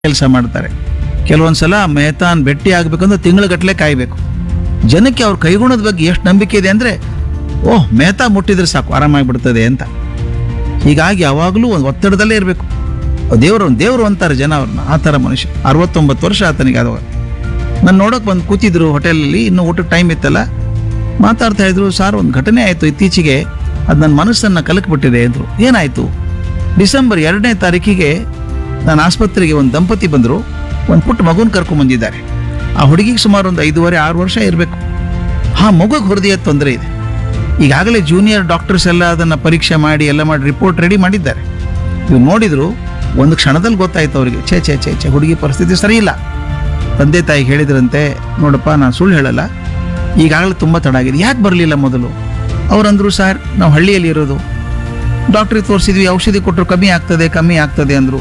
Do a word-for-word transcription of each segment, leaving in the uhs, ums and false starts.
ಕೆಲಸ ಮಾಡ್ತಾರೆ. ಕೆಲವೊಂದ್ಸಲ ಮೆಹತಾನ್ ಭೇಟಿ ಆಗ್ಬೇಕಂದ್ರೆ ತಿಂಗಳಗಟ್ಟಲೆ ಕಾಯಬೇಕು. ಜನಕ್ಕೆ ಅವ್ರ ಕೈಗುಣದ ಬಗ್ಗೆ ಎಷ್ಟು ನಂಬಿಕೆ ಇದೆ ಅಂದ್ರೆ, ಓಹ್ ಮೆಹತಾ ಮುಟ್ಟಿದ್ರೆ ಸಾಕು ಆರಾಮಾಗ್ಬಿಡ್ತದೆ ಅಂತ. ಹೀಗಾಗಿ ಯಾವಾಗಲೂ ಒಂದು ಒತ್ತಡದಲ್ಲೇ ಇರಬೇಕು. ದೇವರು ದೇವರು ಅಂತಾರೆ ಜನ ಅವ್ರನ್ನ, ಆ ಥರ ಮನುಷ್ಯ. ಅರವತ್ತೊಂಬತ್ತು ವರ್ಷ ಆತನಿಗೆ ಆದವಾಗ ನಾನು ನೋಡೋಕೆ ಬಂದು ಕೂತಿದ್ರು ಹೋಟೆಲಲ್ಲಿ, ಇನ್ನು ಊಟಕ್ಕೆ ಟೈಮ್ ಇತ್ತಲ್ಲ, ಮಾತಾಡ್ತಾ ಇದ್ರು. ಸಾರ್ ಒಂದು ಘಟನೆ ಆಯಿತು ಇತ್ತೀಚೆಗೆ, ಅದು ನನ್ನ ಮನಸ್ಸನ್ನು ಕಲಕ್ಬಿಟ್ಟಿದೆ ಅಂದರು. ಏನಾಯಿತು? ಡಿಸೆಂಬರ್ ಎರಡನೇ ತಾರೀಕಿಗೆ ನಾನು ಆಸ್ಪತ್ರೆಗೆ ಒಂದು ದಂಪತಿ ಬಂದರು, ಒಂದು ಪುಟ್ಟ ಮಗುನ ಕರ್ಕೊಂಬಂದಿದ್ದಾರೆ. ಆ ಹುಡುಗಿಗೆ ಸುಮಾರು ಒಂದು ಐದೂವರೆ ಆರು ವರ್ಷ ಇರಬೇಕು. ಆ ಮಗುಗೆ ಹೃದಯ ತೊಂದರೆ ಇದೆ. ಈಗಾಗಲೇ ಜೂನಿಯರ್ ಡಾಕ್ಟರ್ಸ್ ಎಲ್ಲ ಅದನ್ನು ಪರೀಕ್ಷೆ ಮಾಡಿ ಎಲ್ಲ ಮಾಡಿ ರಿಪೋರ್ಟ್ ರೆಡಿ ಮಾಡಿದ್ದಾರೆ. ಇವ್ರು ನೋಡಿದ್ರು, ಒಂದು ಕ್ಷಣದಲ್ಲಿ ಗೊತ್ತಾಯ್ತು ಅವರಿಗೆ, ಛೇ ಛೇ ಛೇ ಛೇ ಹುಡುಗಿ ಪರಿಸ್ಥಿತಿ ಸರಿ ಇಲ್ಲ. ತಂದೆ ತಾಯಿಗೆ ಹೇಳಿದ್ರಂತೆ, ನೋಡಪ್ಪ ನಾನು ಸುಳ್ಳು ಹೇಳಲ್ಲ, ಈಗಾಗಲೇ ತುಂಬ ತಡ ಆಗಿದೆ, ಯಾಕೆ ಬರಲಿಲ್ಲ ಮೊದಲು? ಅವರಂದ್ರು, ಸರ್ ನಾವು ಹಳ್ಳಿಯಲ್ಲಿ ಇರೋದು, ಡಾಕ್ಟ್ರಿಗೆ ತೋರಿಸಿದ್ವಿ, ಔಷಧಿ ಕೊಟ್ಟರು ಕಮ್ಮಿ ಆಗ್ತದೆ ಕಮ್ಮಿ ಆಗ್ತದೆ ಅಂದರು.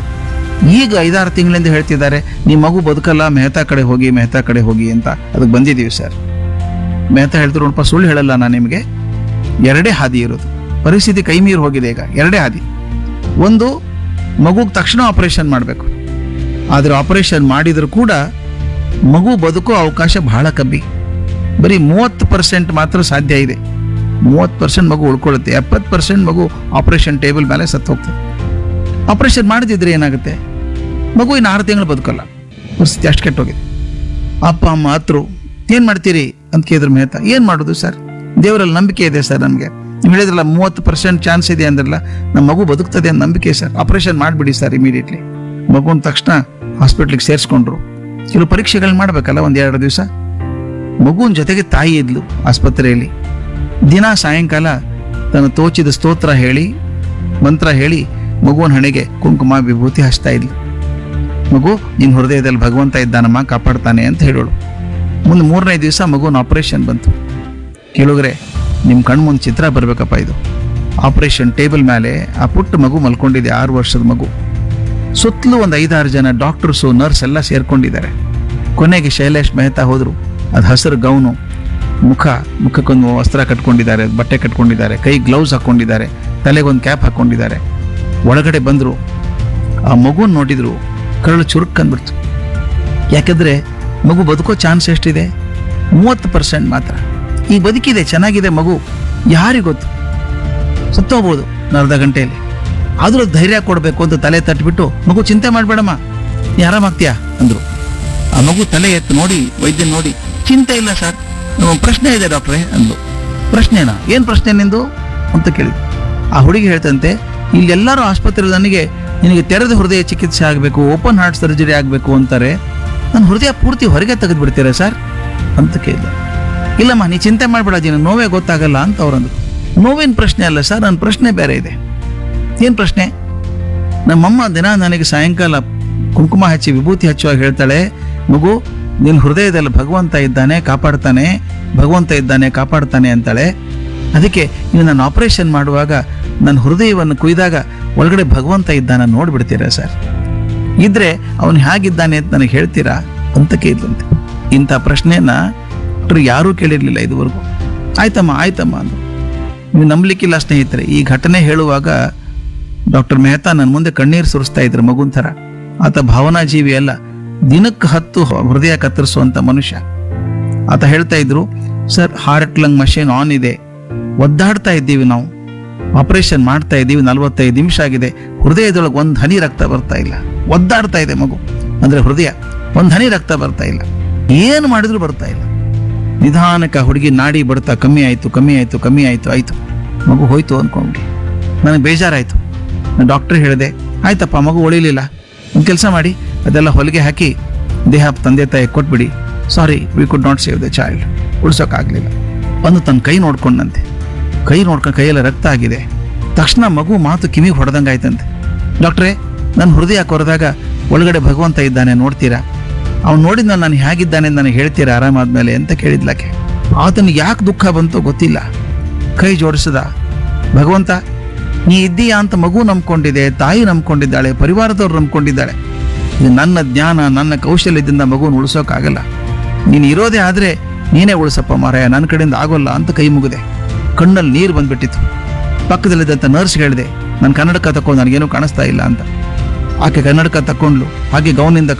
ಈಗ ಐದಾರು ತಿಂಗಳಿಂದ ಹೇಳ್ತಿದ್ದಾರೆ, ನಿಮ್ಮ ಮಗು ಬದುಕಲ್ಲ, ಮೆಹತಾ ಕಡೆ ಹೋಗಿ ಮೆಹತಾ ಕಡೆ ಹೋಗಿ ಅಂತ. ಅದಕ್ಕೆ ಬಂದಿದ್ದೀವಿ ಸರ್. ಮೆಹತಾ ಹೇಳ್ತಾರೆ, ನೋಡಪ್ಪ ಸುಳ್ಳು ಹೇಳಲ್ಲ ನಾನು ನಿಮಗೆ, ಎರಡೇ ಹಾದಿ ಇರೋದು. ಪರಿಸ್ಥಿತಿ ಕೈ ಮೀರಿ ಹೋಗಿದೆ ಈಗ, ಎರಡೇ ಹಾದಿ. ಒಂದು, ಮಗುಗೆ ತಕ್ಷಣ ಆಪರೇಷನ್ ಮಾಡಬೇಕು. ಆದರೆ ಆಪರೇಷನ್ ಮಾಡಿದರೂ ಕೂಡ ಮಗು ಬದುಕೋ ಅವಕಾಶ ಬಹಳ ಕಮ್ಮಿ. ಬರೀ ಮೂವತ್ತು ಪರ್ಸೆಂಟ್ ಮಾತ್ರ ಸಾಧ್ಯ ಇದೆ. ಮೂವತ್ತು ಪರ್ಸೆಂಟ್ ಮಗು ಉಳ್ಕೊಳ್ಳುತ್ತೆ, ಎಪ್ಪತ್ತು ಪರ್ಸೆಂಟ್ ಮಗು ಆಪರೇಷನ್ ಟೇಬಲ್ ಮೇಲೆ ಸತ್ತು ಹೋಗ್ತದೆ. ಆಪರೇಷನ್ ಮಾಡದಿದ್ರೆ ಏನಾಗುತ್ತೆ? ಮಗು ಇನ್ನು ಆರು ತಿಂಗಳು ಬದುಕಲ್ಲ. ಪರಿಸ್ಥಿತಿ ಅಷ್ಟು ಕೆಟ್ಟೋಗಿದೆ. ಅಪ್ಪ ಅಮ್ಮ ಹತ್ರು, ಏನು ಮಾಡ್ತೀರಿ ಅಂತ ಕೇಳಿದ್ರು ಮೆಹತಾ. ಏನು ಮಾಡೋದು ಸರ್, ದೇವರಲ್ಲಿ ನಂಬಿಕೆ ಇದೆ ಸರ್ ನಮಗೆ. ನೀವು ಹೇಳಿದ್ರಲ್ಲ ಮೂವತ್ತು ಪರ್ಸೆಂಟ್ ಚಾನ್ಸ್ ಇದೆ ಅಂದ್ರಲ್ಲ, ನಮ್ಮ ಮಗು ಬದುಕ್ತದೆ ಅಂತ ನಂಬಿಕೆ ಸರ್, ಆಪರೇಷನ್ ಮಾಡಿಬಿಡಿ ಸರ್ ಇಮಿಡಿಯೇಟ್ಲಿ. ಮಗುನ ತಕ್ಷಣ ಹಾಸ್ಪಿಟ್ಲಿಗೆ ಸೇರಿಸ್ಕೊಂಡ್ರು. ಕೆಲವು ಪರೀಕ್ಷೆಗಳನ್ನ ಮಾಡಬೇಕಲ್ಲ ಒಂದು ಎರಡು ದಿವಸ. ಮಗುವಿನ ಜೊತೆಗೆ ತಾಯಿ ಇದ್ಲು ಆಸ್ಪತ್ರೆಯಲ್ಲಿ. ದಿನ ಸಾಯಂಕಾಲ ತನ್ನ ತೋಚಿದ ಸ್ತೋತ್ರ ಹೇಳಿ ಮಂತ್ರ ಹೇಳಿ ಮಗುವಿನ ಹಣೆಗೆ ಕುಂಕುಮ ವಿಭೂತಿ ಹಚ್ತಾ ಇದ್ಲು. ಮಗು ನಿನ್ನ ಹೃದಯದಲ್ಲಿ ಭಗವಂತ ಇದ್ದಾನಮ್ಮ, ಕಾಪಾಡ್ತಾನೆ ಅಂತ ಹೇಳೋಳು. ಮುಂದೆ ಮೂರನೇ ದಿವಸ ಮಗುವಿನ ಆಪರೇಷನ್ ಬಂತು. ಕೇಳುಗರೆ, ನಿಮ್ಮ ಕಣ್ಮುಂದೆ ಚಿತ್ರ ಬರಬೇಕಪ್ಪ ಇದು. ಆಪರೇಷನ್ ಟೇಬಲ್ ಮೇಲೆ ಆ ಪುಟ್ಟ ಮಗು ಮಲ್ಕೊಂಡಿದೆ, ಆರು ವರ್ಷದ ಮಗು. ಸುತ್ತಲೂ ಒಂದು ಐದಾರು ಜನ ಡಾಕ್ಟರ್ಸು ನರ್ಸ್ ಎಲ್ಲ ಸೇರ್ಕೊಂಡಿದ್ದಾರೆ. ಕೊನೆಗೆ ಶೈಲೇಶ್ ಮೆಹತಾ ಹೋದರು. ಅದು ಹಸಿರು ಗೌನು, ಮುಖ ಮುಖಕ್ಕೊಂದು ವಸ್ತ್ರ ಕಟ್ಕೊಂಡಿದ್ದಾರೆ, ಬಟ್ಟೆ ಕಟ್ಕೊಂಡಿದ್ದಾರೆ, ಕೈ ಗ್ಲೌಸ್ ಹಾಕ್ಕೊಂಡಿದ್ದಾರೆ, ತಲೆಗೊಂದು ಕ್ಯಾಪ್ ಹಾಕ್ಕೊಂಡಿದ್ದಾರೆ. ಒಳಗಡೆ ಬಂದರು. ಆ ಮಗುನ ನೋಡಿದ್ರು, ಕರಳು ಚುರುಕ್ ಅಂದ್ಬಿಡ್ತು. ಯಾಕೆಂದರೆ ಮಗು ಬದುಕೋ ಚಾನ್ಸ್ ಎಷ್ಟಿದೆ? ಮೂವತ್ತು ಪರ್ಸೆಂಟ್ ಮಾತ್ರ. ಈ ಬದುಕಿದೆ, ಚೆನ್ನಾಗಿದೆ ಮಗು, ಯಾರಿಗೆ ಗೊತ್ತು, ಸತ್ತೋಗ್ಬೋದು ಅರ್ಧ ಗಂಟೆಯಲ್ಲಿ. ಆದರೂ ಧೈರ್ಯ ಕೊಡಬೇಕು ಅಂತ ತಲೆ ತಟ್ಟಿಬಿಟ್ಟು, ಮಗು ಚಿಂತೆ ಮಾಡಬೇಡಮ್ಮ, ನೀ ಆರಾಮಾಗ್ತೀಯಾ ಅಂದರು. ಆ ಮಗು ತಲೆ ಎತ್ತು ನೋಡಿ, ವೈದ್ಯ ನೋಡಿ, ಚಿಂತೆ ಇಲ್ಲ ಸರ್, ಪ್ರಶ್ನೆ ಇದೆ ಡಾಕ್ಟ್ರೇ ಅಂದು. ಪ್ರಶ್ನೆನಾ? ಏನು ಪ್ರಶ್ನೆ ನಿಂದು ಅಂತ ಕೇಳಿ. ಆ ಹುಡುಗಿ ಹೇಳ್ತಂತೆ, ಇಲ್ಲೆಲ್ಲರೂ ಆಸ್ಪತ್ರೆ ನನಗೆ ನಿನಗೆ ತೆರೆದ ಹೃದಯ ಚಿಕಿತ್ಸೆ ಆಗಬೇಕು, ಓಪನ್ ಹಾರ್ಟ್ ಸರ್ಜರಿ ಆಗಬೇಕು ಅಂತಾರೆ, ನನ್ನ ಹೃದಯ ಪೂರ್ತಿ ಹೊರಗೆ ತೆಗೆದು ಬಿಡ್ತೀರಾ ಸರ್ ಅಂತ ಕೇಳಿದ. ಇಲ್ಲಮ್ಮ ನೀ ಚಿಂತೆ ಮಾಡಬೇಡ, ಜನ ನೋವೇ ಗೊತ್ತಾಗಲ್ಲ ಅಂತ ಅವ್ರಂದ್ರು. ನೋವೇನು ಪ್ರಶ್ನೆ ಅಲ್ಲ ಸರ್, ನನ್ನ ಪ್ರಶ್ನೆ ಬೇರೆ ಇದೆ. ಏನು ಪ್ರಶ್ನೆ? ನಮ್ಮಮ್ಮ ದಿನ ನನಗೆ ಸಾಯಂಕಾಲ ಕುಂಕುಮ ಹಚ್ಚಿ ವಿಭೂತಿ ಹಚ್ಚುವಾಗ ಹೇಳ್ತಾಳೆ, ಮಗು ನಿನ್ನ ಹೃದಯದಲ್ಲಿ ಭಗವಂತ ಇದ್ದಾನೆ, ಕಾಪಾಡ್ತಾನೆ, ಭಗವಂತ ಇದ್ದಾನೆ ಕಾಪಾಡ್ತಾನೆ ಅಂತಾಳೆ. ಅದಕ್ಕೆ ನೀವು ನಾನು ಆಪರೇಷನ್ ಮಾಡುವಾಗ ನನ್ನ ಹೃದಯವನ್ನು ಕುಯ್ದಾಗ ಒಳಗಡೆ ಭಗವಂತ ಇದ್ದಾನೆ ನೋಡ್ಬಿಡ್ತೀರಾ ಸರ್? ಇದ್ರೆ ಅವನು ಹೇಗಿದ್ದಾನೆ ಅಂತ ನನಗೆ ಹೇಳ್ತೀರಾ ಅಂತ ಕೇಳಿದಂತೆ. ಇಂಥ ಪ್ರಶ್ನೆಯನ್ನ ಡಾಕ್ಟರ್ ಯಾರೂ ಕೇಳಿರಲಿಲ್ಲ ಇದುವರೆಗೂ. ಆಯ್ತಮ್ಮ ಆಯ್ತಮ್ಮ ಅಂದರು. ನೀವು ನಂಬಲಿಕ್ಕಿಲ್ಲ ಸ್ನೇಹಿತರೆ, ಈ ಘಟನೆ ಹೇಳುವಾಗ ಡಾಕ್ಟರ್ ಮೆಹತಾ ನನ್ನ ಮುಂದೆ ಕಣ್ಣೀರು ಸುರಿಸ್ತಾ ಇದ್ರು ಮಗುನ್ ಥರ. ಆತ ಭಾವನಾ ಜೀವಿ ಅಲ್ಲ, ದಿನಕ್ಕೆ ಹತ್ತು ಹೃದಯ ಕತ್ತರಿಸುವಂಥ ಮನುಷ್ಯ. ಆತ ಹೇಳ್ತಾ ಇದ್ರು, sir heart lung machine on ಇದೆ, ಒದ್ದಾಡ್ತಾ ಇದ್ದೀವಿ ನಾವು, ಆಪರೇಷನ್ ಮಾಡ್ತಾ ಇದ್ದೀವಿ, ನಲ್ವತ್ತೈದು ನಿಮಿಷ ಆಗಿದೆ, ಹೃದಯದೊಳಗೆ ಒಂದು ಹನಿ ರಕ್ತ ಬರ್ತಾ ಇಲ್ಲ, ಒದ್ದಾಡ್ತಾ ಇದೆ ಮಗು ಅಂದರೆ ಹೃದಯ, ಒಂದು ಹನಿ ರಕ್ತ ಬರ್ತಾ ಇಲ್ಲ, ಏನು ಮಾಡಿದ್ರು ಬರ್ತಾ ಇಲ್ಲ. ನಿಧಾನಕ್ಕೆ ಹುಡುಗಿ ನಾಡಿ ಬಡ್ತಾ ಕಮ್ಮಿ ಆಯಿತು ಕಮ್ಮಿ ಆಯಿತು ಕಮ್ಮಿ ಆಯಿತು ಆಯಿತು ಮಗು ಹೋಯ್ತು ಅಂದ್ಕೊಂಡ್ವಿ. ನನಗೆ ಬೇಜಾರಾಯಿತು. ನಾನು ಡಾಕ್ಟ್ರ್ ಹೇಳಿದೆ, ಆಯ್ತಪ್ಪ ಮಗು ಉಳಿಲಿಲ್ಲ, ಒಂದು ಕೆಲಸ ಮಾಡಿ ಅದೆಲ್ಲ ಹೊಲಿಗೆ ಹಾಕಿ ದೇಹ ತಂದೆ ತಾಯಿ ಕೊಟ್ಬಿಡಿ, ಸಾರಿ we could not save the child, ಉಳ್ಸೋಕ್ಕಾಗಲಿಲ್ಲ ಒಂದು. ತನ್ನ ಕೈ ನೋಡ್ಕೊಂಡಂತೆ, ಕೈ ನೋಡ್ಕೊಂಡು ಕೈಯೆಲ್ಲ ರಕ್ತ ಆಗಿದೆ. ತಕ್ಷಣ ಮಗು ಮಾತು ಕಿವಿಗೆ ಹೊಡೆದಂಗೆ ಆಯ್ತಂತೆ. ಡಾಕ್ಟ್ರೇ ನನ್ನ ಹೃದಯ ಕೊರೆದಾಗ ಒಳಗಡೆ ಭಗವಂತ ಇದ್ದಾನೆ ನೋಡ್ತೀರಾ, ಅವ್ನು ನೋಡಿದ ನಾನು ಹೇಗಿದ್ದಾನೆ ನನಗೆ ಹೇಳ್ತೀರಾ ಆರಾಮಾದ್ಮೇಲೆ ಅಂತ ಕೇಳಿದ್ಲಕ್ಕೆ. ಆತನಿಗೆ ಯಾಕೆ ದುಃಖ ಬಂತೋ ಗೊತ್ತಿಲ್ಲ, ಕೈ ಜೋಡಿಸಿದ, ಭಗವಂತ ನೀ ಇದ್ದೀಯಾ ಅಂತ ಮಗು ನಂಬ್ಕೊಂಡಿದೆ, ತಾಯಿ ನಂಬ್ಕೊಂಡಿದ್ದಾಳೆ, ಪರಿವಾರದವ್ರು ನಂಬ್ಕೊಂಡಿದ್ದಾಳೆ. ಇದು ನನ್ನ ಜ್ಞಾನ ನನ್ನ ಕೌಶಲ್ಯದಿಂದ ಮಗುನ ಉಳಿಸೋಕ್ಕಾಗಲ್ಲ, ನೀನು ಇರೋದೇ ಆದರೆ ನೀನೇ ಉಳಿಸಪ್ಪ ಮಾರಾಯ, ನನ್ನ ಕಡೆಯಿಂದ ಆಗೋಲ್ಲ ಅಂತ ಕೈ ಮುಗಿದೆ. ಕಣ್ಣಲ್ಲಿ ನೀರು ಬಂದ್ಬಿಟ್ಟಿತ್ತು. ಪಕ್ಕದಲ್ಲಿದ್ದಂಥ ನರ್ಸ್ ಹೇಳಿದೆ, ನನ್ನ ಕನ್ನಡಕ ತಕೊಂಡು ನನಗೇನು ಕಾಣಿಸ್ತಾ ಇಲ್ಲ ಅಂತ. ಆಕೆ ಕನ್ನಡಕ ತಕೊಂಡ್ಲು, ಹಾಗೆ ಗೌನಿಂದ